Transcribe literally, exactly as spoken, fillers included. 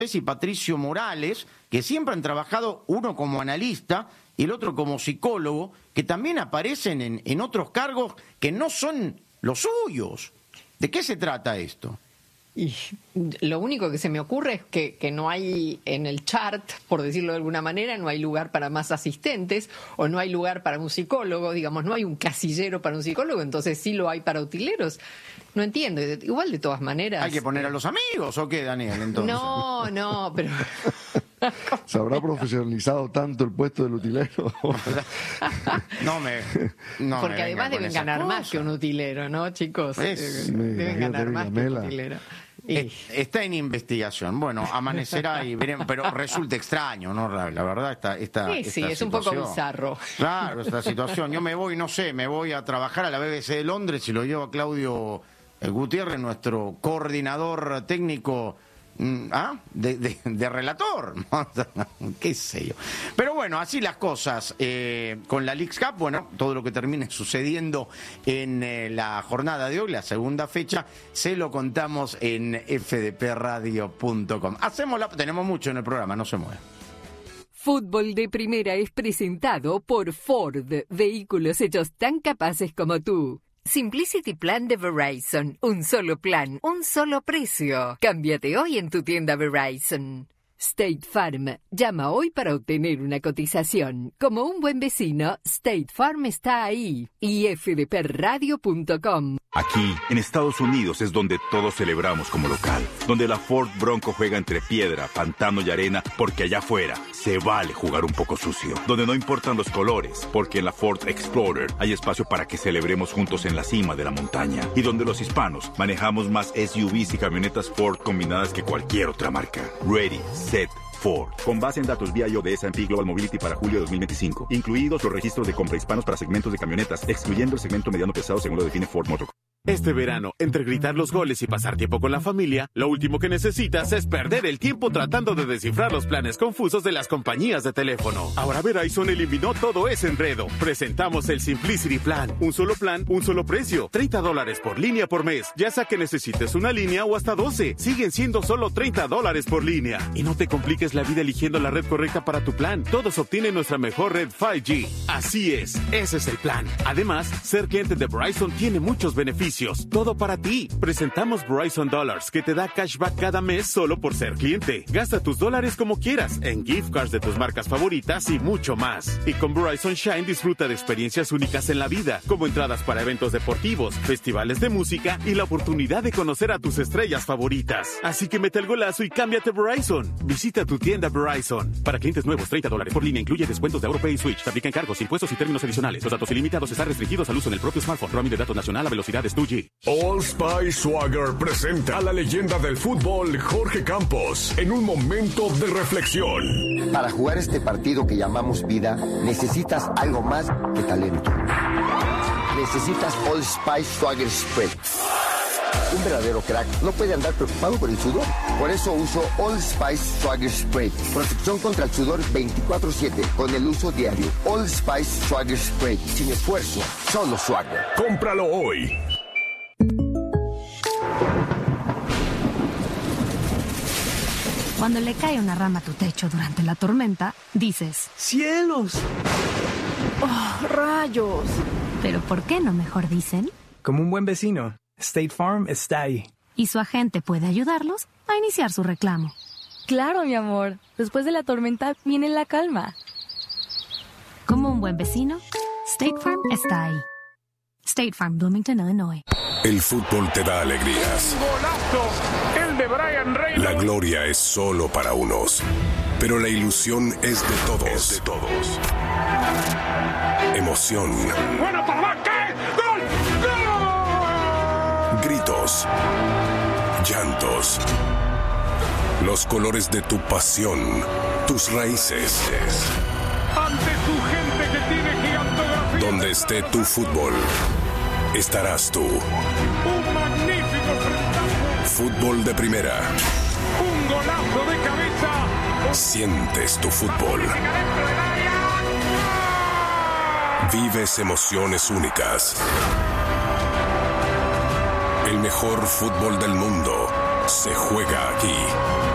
y Patricio Morales, que siempre han trabajado uno como analista y el otro como psicólogo, que también aparecen en, en otros cargos que no son los suyos. ¿De qué se trata esto? Y lo único que se me ocurre es que, que no hay en el chart, por decirlo de alguna manera, no hay lugar para más asistentes o no hay lugar para un psicólogo, digamos, no hay un casillero para un psicólogo, entonces sí lo hay para utileros. No entiendo, igual de todas maneras. ¿Hay que poner a los amigos o qué, Daniel, entonces? No, no, pero... ¿Se habrá profesionalizado tanto el puesto del utilero? No me... No Porque me además deben ganar cosas. más que un utilero, ¿no, chicos? Es, Eh, deben ganar más que un utilero. Y... Está en investigación. Bueno, amanecerá y veremos, pero resulta extraño, ¿no? La, la verdad, esta, esta, sí, esta sí, es situación. un poco bizarro. Claro, esta situación. Yo me voy, no sé, me voy a trabajar a la B B C de Londres y lo llevo a Claudio Gutiérrez, nuestro coordinador técnico. ¿Ah? De, de, de relator, qué sé yo. Pero bueno, así las cosas eh, con la Leagues Cup. Bueno, todo lo que termine sucediendo en eh, la jornada de hoy, la segunda fecha, se lo contamos en f d p radio punto com. Hacemos la, tenemos mucho en el programa, no se mueve. Fútbol de Primera es presentado por Ford, vehículos hechos tan capaces como tú. Simplicity Plan de Verizon. Un solo plan, un solo precio. Cámbiate hoy en tu tienda Verizon. State Farm. Llama hoy para obtener una cotización. Como un buen vecino, State Farm está ahí. Y f d p radio punto com. Aquí, en Estados Unidos, es donde todos celebramos como local. Donde la Ford Bronco juega entre piedra, pantano y arena, porque allá afuera se vale jugar un poco sucio. Donde no importan los colores, porque en la Ford Explorer hay espacio para que celebremos juntos en la cima de la montaña. Y donde los hispanos manejamos más S U Vs y camionetas Ford combinadas que cualquier otra marca. Ready, set, Ford. Con base en datos vía I O de S and P Global Mobility para julio de dos mil veinticinco. Incluidos los registros de compra hispanos para segmentos de camionetas, excluyendo el segmento mediano pesado según lo define Ford Motor. Este verano, entre gritar los goles y pasar tiempo con la familia, lo último que necesitas es perder el tiempo tratando de descifrar los planes confusos de las compañías de teléfono. Ahora Verizon eliminó todo ese enredo. Presentamos el Simplicity Plan. Un solo plan, un solo precio. treinta dólares por línea por mes. Ya sea que necesites una línea o hasta doce. Siguen siendo solo treinta dólares por línea. Y no te compliques la vida eligiendo la red correcta para tu plan. Todos obtienen nuestra mejor red cinco G. Así es, ese es el plan. Además, ser cliente de Verizon tiene muchos beneficios. Todo para ti. Presentamos Verizon Dollars, que te da cashback cada mes solo por ser cliente. Gasta tus dólares como quieras, en gift cards de tus marcas favoritas y mucho más. Y con Verizon Shine disfruta de experiencias únicas en la vida, como entradas para eventos deportivos, festivales de música y la oportunidad de conocer a tus estrellas favoritas. Así que mete el golazo y cámbiate Verizon. Visita tu tienda Verizon. Para clientes nuevos, treinta dólares por línea incluye descuentos de AutoPay y Switch. Se aplican cargos, impuestos y términos adicionales. Los datos ilimitados están restringidos al uso en el propio smartphone. Roaming de datos nacional a velocidades dos G. Old Spice Swagger presenta a la leyenda del fútbol Jorge Campos en un momento de reflexión. Para jugar este partido que llamamos vida, necesitas algo más que talento. Necesitas Old Spice Swagger Spread. Un verdadero crack no puede andar preocupado por el sudor. Por eso uso Old Spice Swagger Spray. Protección contra el sudor veinticuatro siete con el uso diario. Old Spice Swagger Spray. Sin esfuerzo, solo Swagger. Cómpralo hoy. Cuando le cae una rama a tu techo durante la tormenta, dices: ¡cielos! ¡Oh, rayos! Pero ¿por qué no mejor dicen? Como un buen vecino, State Farm está ahí. Y su agente puede ayudarlos a iniciar su reclamo. Claro, mi amor. Después de la tormenta viene la calma. Como un buen vecino, State Farm está ahí. State Farm, Bloomington, Illinois. El fútbol te da alegrías. ¡Golazo! ¡El de Brian Reynolds! La gloria es solo para unos, pero la ilusión es de todos. Es de todos. Emoción. ¡Buena para ¿qué? ¡Gol! ¡Gol! Gritos. Llantos. Los colores de tu pasión. Tus raíces. Ante tu gente que tiene gigantografía. Donde esté tu fútbol, estarás tú. Un magnífico frentazo. Fútbol de primera. Un golazo de cabeza. Sientes tu fútbol. Vives emociones únicas. El mejor fútbol del mundo se juega aquí.